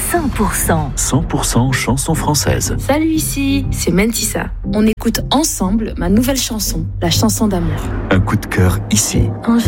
100% chansons françaises. Salut, ici, c'est Mentissa. On écoute ensemble ma nouvelle chanson, la chanson d'amour. Un coup de cœur ici. Un